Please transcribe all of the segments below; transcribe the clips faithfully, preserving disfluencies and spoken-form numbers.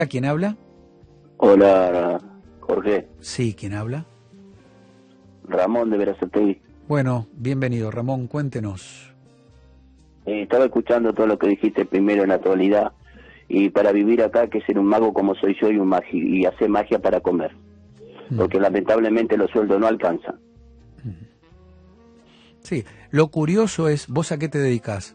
¿A quién habla? Hola, Jorge. Sí, ¿quién habla? Ramón de Berazategui. Bueno, bienvenido, Ramón, cuéntenos. Eh, estaba escuchando todo lo que dijiste primero en la actualidad, y para vivir acá hay que ser un mago como soy yo y un magi y hacer magia para comer, mm. porque lamentablemente los sueldos no alcanzan. Sí, lo curioso es, ¿vos a qué te dedicas?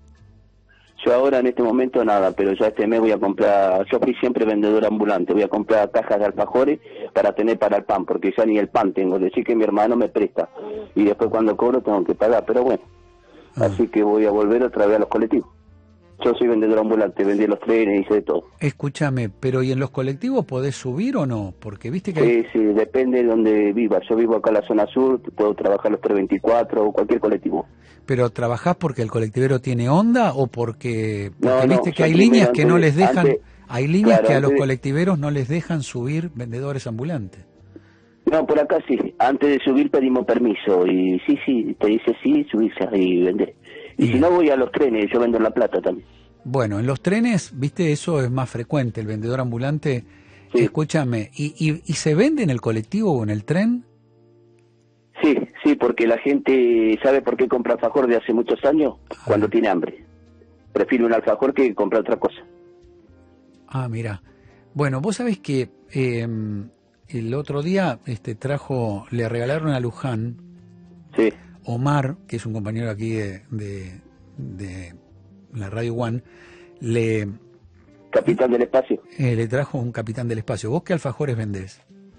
Yo ahora en este momento nada, pero ya este mes voy a comprar, yo fui siempre vendedor ambulante, voy a comprar cajas de alfajores para tener para el pan, porque ya ni el pan tengo, decir que mi hermano me presta, y después cuando cobro tengo que pagar, pero bueno, ah. así que voy a volver otra vez a los colectivos. Yo soy vendedor ambulante, vendí los trenes, hice de todo. Escúchame, pero ¿y en los colectivos podés subir o no? Porque viste que hay... Sí, sí, depende de donde viva. Yo vivo acá en la zona sur, puedo trabajar los tres veinticuatro o cualquier colectivo. ¿Pero trabajás porque el colectivero tiene onda o porque, porque no, viste no, que hay líneas que antes, no les dejan, antes, hay líneas claro, que a los antes, colectiveros no les dejan subir vendedores ambulantes? No, por acá sí. Antes de subir pedimos permiso y sí, sí, te dice sí, subirse y vender. Y, y si no voy a los trenes, yo vendo en La Plata también. Bueno, en los trenes, viste, eso es más frecuente, el vendedor ambulante. Sí. Escúchame, ¿y, y, ¿y se vende en el colectivo o en el tren? Sí, sí, porque la gente sabe por qué compra alfajor de hace muchos años, ah. cuando tiene hambre. Prefiere un alfajor que comprar otra cosa. Ah, mira. Bueno, vos sabés que eh, el otro día este trajo, le regalaron a Luján, sí. Omar, que es un compañero aquí de, de, de la Radio One, le... Capitán del Espacio. Eh, le trajo un Capitán del Espacio. ¿Vos qué alfajores vendés?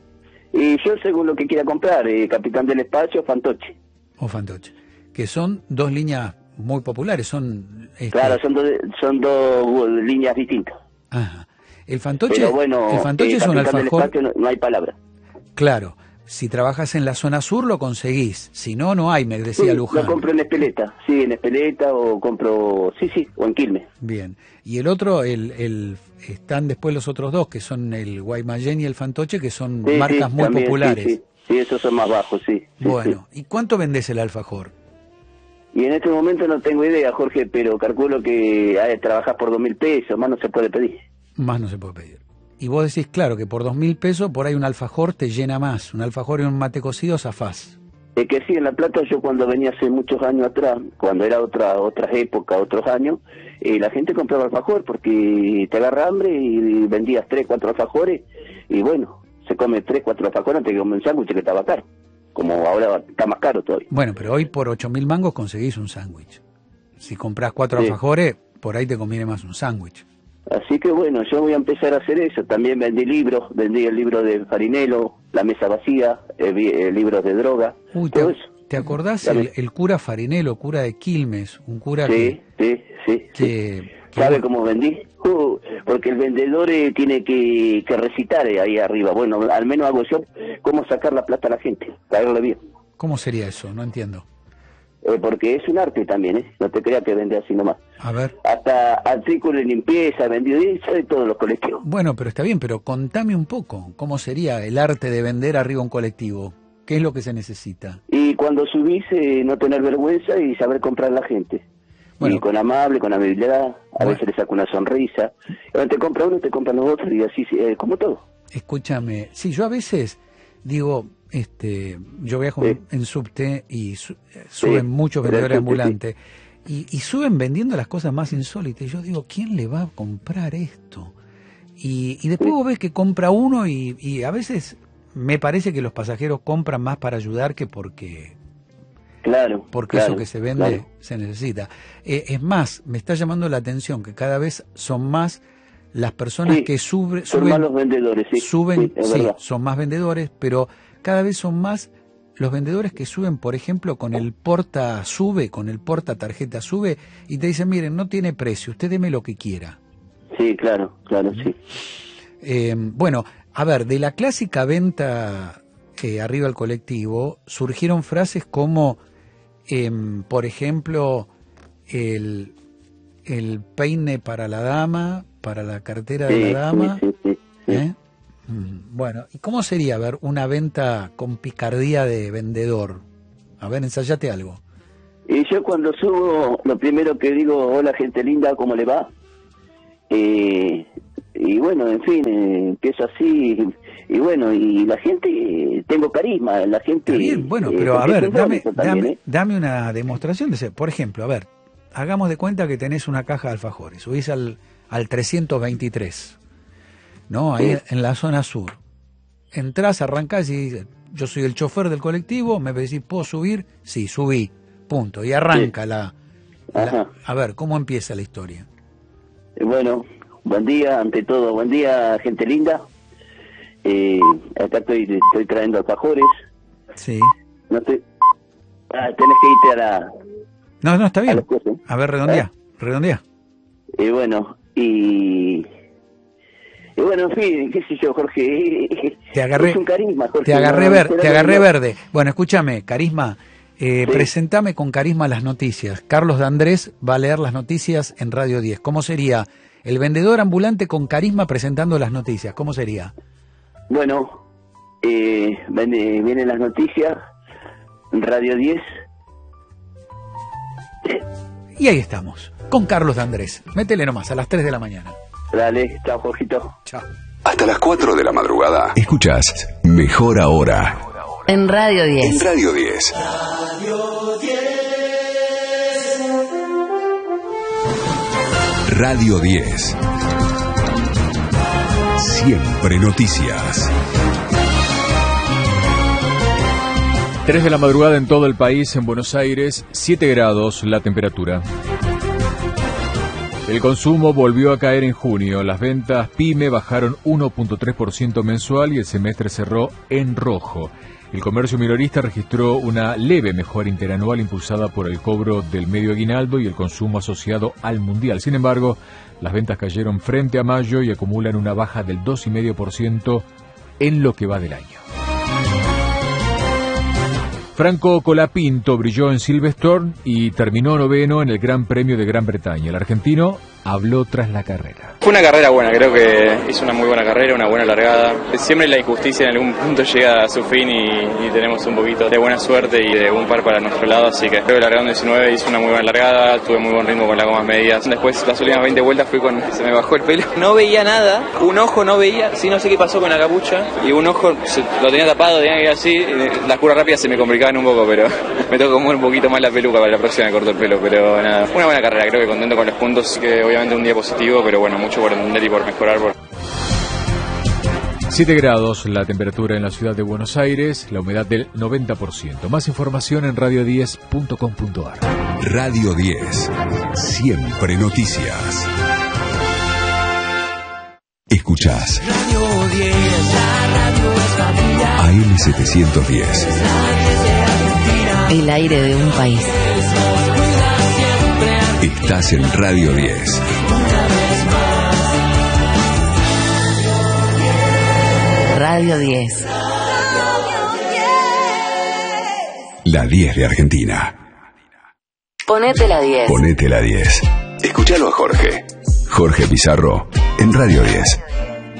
Y yo según lo que quiera comprar, eh, Capitán del Espacio, Fantoche. O Fantoche. Que son dos líneas muy populares, son... Este... Claro, son, do, son dos líneas distintas. Ajá. El Fantoche, Pero bueno, el Fantoche eh, es un alfajor... No, no hay palabra. Claro, si trabajas en la zona sur lo conseguís, si no, no hay, me decía sí, Luján. Lo compro en Espeleta, sí, en Espeleta o compro, sí, sí, o en Quilmes. Bien, y el otro, el, el están después los otros dos, que son el Guaymallén y el Fantoche, que son sí, marcas sí, muy también, populares. Sí, sí, sí, esos son más bajos, sí. sí bueno, sí. ¿y cuánto vendés el alfajor? Y en este momento no tengo idea, Jorge, pero calculo que hay, trabajás por dos mil pesos, más no se puede pedir. Más no se puede pedir. Y vos decís, claro, que por dos mil pesos por ahí un alfajor te llena más, un alfajor y un mate cocido zafás. Es que sí, en La Plata yo cuando venía hace muchos años atrás, cuando era otra otras épocas, otros años, eh, la gente compraba alfajor porque te agarra hambre y vendías tres, cuatro alfajores y bueno, se come tres, cuatro alfajores antes que comer un sándwich que estaba caro, como ahora está más caro todavía. Bueno, pero hoy por ocho mil mangos conseguís un sándwich. Si comprás cuatro sí. alfajores, por ahí te conviene más un sándwich. Así que bueno, yo voy a empezar a hacer eso. También vendí libros, vendí el libro de Farinello, La Mesa Vacía, el, el libro de droga. Uy, todo ¿te, eso. ¿te acordás el, el cura Farinello, cura de Quilmes? Un cura sí, que... Sí, sí, que, sí. Que ¿sabe cómo vendí? Uh, porque el vendedor eh, tiene que, que recitar eh, ahí arriba. Bueno, al menos hago yo cómo sacar la plata a la gente, caerle bien. ¿Cómo sería eso? No entiendo. Eh, porque es un arte también, ¿eh? No te creas que vende así nomás. A ver. Hasta artículos de limpieza, vendido y de todos los colectivos. Bueno, pero está bien, pero contame un poco, ¿cómo sería el arte de vender arriba un colectivo? ¿Qué es lo que se necesita? Y cuando subís, eh, no tener vergüenza y saber comprar a la gente. Bueno. Y con amable, con amabilidad, a bueno. veces le saca una sonrisa. Cuando te compra uno, te compran los otros y así, eh, como todo. Escúchame, sí, yo a veces digo... Este, yo viajo sí. en subte y su, suben sí, muchos vendedores ambulantes sí. y, y suben vendiendo las cosas más insólitas. Y yo digo, ¿quién le va a comprar esto? Y, y después sí. vos ves que compra uno y, y a veces me parece que los pasajeros compran más para ayudar que porque, claro, porque claro, eso que se vende claro. se necesita. Eh, es más, me está llamando la atención que cada vez son más las personas sí, que sube, son suben, más los vendedores, sí, suben, sí, sí son más vendedores, pero cada vez son más los vendedores que suben, por ejemplo, con el porta sube, con el porta tarjeta sube, y te dicen, miren, no tiene precio, usted deme lo que quiera. Sí, claro, claro, sí. Eh, bueno, a ver, de la clásica venta eh, arriba al colectivo, surgieron frases como, eh, por ejemplo, el, el peine para la dama, para la cartera sí, de la dama, sí, sí, sí, sí. ¿eh? Bueno, ¿y cómo sería, a ver, una venta con picardía de vendedor? A ver, ensayate algo. Y yo cuando subo, lo primero que digo, hola gente linda, ¿cómo le va? Eh, y bueno, en fin, eh, empiezo así, y, y bueno, y la gente, eh, tengo carisma, la gente... Está bien, bueno, eh, pero a ver, dame, también, dame, ¿eh? dame una demostración de ese. Por ejemplo, a ver, hagamos de cuenta que tenés una caja de alfajores, subís al, al trescientos veintitrés, ¿no? Ahí Sí. en la zona sur. Entrás, arrancás y dices, yo soy el chofer del colectivo, me decís, ¿puedo subir? Sí, subí, punto. Y arranca Sí. la, Ajá. la... A ver, ¿cómo empieza la historia? Eh, Bueno, buen día, ante todo, buen día, gente linda. Eh, acá estoy, estoy trayendo alfajores. Sí. No estoy... Ah, tenés que irte a la... No, no, está a bien. las cosas. A ver, redondea, ¿Eh? redondea. Y bueno, y... Y bueno, en fin, qué sé yo, Jorge. Te agarré, es un carisma, Jorge. te agarré, no, ver, no, te no, agarré no. verde. Bueno, escúchame, Carisma, eh, Sí. presentame con Carisma las noticias. Carlos de Andrés va a leer las noticias en Radio diez. ¿Cómo sería? El vendedor ambulante con Carisma presentando las noticias. ¿Cómo sería? Bueno, eh, viene- vienen las noticias, Radio diez. Y ahí estamos, con Carlos de Andrés. Métele nomás, a las tres de la mañana. Dale, chao, Jorgito. Chao. Hasta las cuatro de la madrugada. Escuchás Mejor Ahora. En Radio En diez. Radio diez. Radio diez. Siempre noticias. tres de la madrugada en todo el país, en Buenos Aires, siete grados la temperatura. El consumo volvió a caer en junio. Las ventas PYME bajaron uno punto tres por ciento mensual y el semestre cerró en rojo. El comercio minorista registró una leve mejora interanual impulsada por el cobro del medio aguinaldo y el consumo asociado al mundial. Sin embargo, las ventas cayeron frente a mayo y acumulan una baja del dos coma cinco por ciento en lo que va del año. Franco Colapinto brilló en Silverstone y terminó noveno en el Gran Premio de Gran Bretaña. El argentino habló tras la carrera. Fue una carrera buena, creo que hizo una muy buena carrera, una buena largada. Siempre la injusticia en algún punto llega a su fin y, y tenemos un poquito de buena suerte y de un par para nuestro lado, así que creo que largando diecinueve hizo una muy buena largada, tuve muy buen ritmo con las gomas medias. Después las últimas veinte vueltas fui con... se me bajó el pelo. No veía nada, un ojo no veía, sí no sé qué pasó con la capucha y un ojo se, lo tenía tapado, tenía que ir así, las curvas rápidas se me complicaban un poco, pero me tocó mover un poquito más la peluca, para la próxima me corto el pelo, pero nada, una buena carrera, creo que contento con los puntos, que obviamente un día positivo, pero bueno, mucho por entender y por mejorar. Por... siete grados la temperatura en la ciudad de Buenos Aires, la humedad del noventa por ciento. Más información en radio diez punto com punto ar. Radio diez. Siempre noticias. Escuchás Radio diez, la radio es familiar. A M setecientos diez. El aire de un país. Estás en Radio diez. Radio diez. La diez de Argentina. Ponete la diez. Ponete la diez. Escúchalo a Jorge. Jorge Pizarro en Radio diez.